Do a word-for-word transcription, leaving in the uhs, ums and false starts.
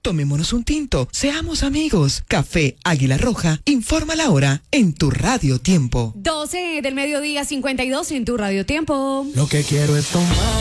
Tomémonos un tinto, seamos amigos. Café Águila Roja, informa la hora en tu Radio Tiempo. doce del mediodía, cincuenta y dos en tu Radio Tiempo. Lo que quiero es tomar